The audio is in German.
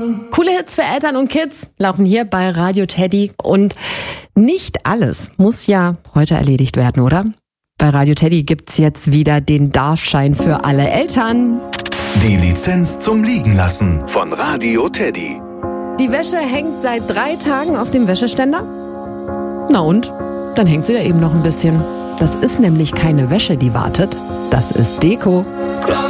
Coole Hits für Eltern und Kids laufen hier bei Radio Teddy. Und nicht alles muss ja heute erledigt werden, oder? Bei Radio Teddy gibt's jetzt wieder den Darfschein für alle Eltern. Die Lizenz zum Liegenlassen von Radio Teddy. Die Wäsche hängt seit 3 Tagen auf dem Wäscheständer. Na und? Dann hängt sie da eben noch ein bisschen. Das ist nämlich keine Wäsche, die wartet. Das ist Deko.